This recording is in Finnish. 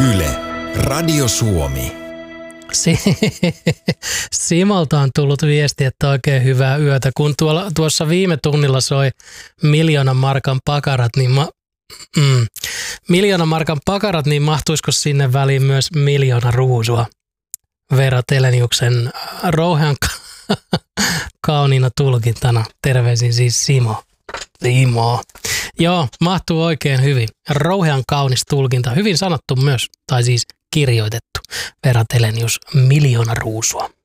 Yle, Radio Suomi. Simolta on tullut viesti, että oikein hyvää yötä. Kun tuossa viime tunnilla soi 1 markan pakarat, niin 1 markan pakarat, niin mahtuisiko sinne väliin myös 1 ruusua? Veera Teleniuksen rouhean kauniina tulkintana. Terveisin siis Simo. Joo, mahtuu oikein hyvin. Rouhean kaunis tulkinta. Hyvin sanottu myös, tai siis kirjoitettu. Veera Telenius, 1 ruusua.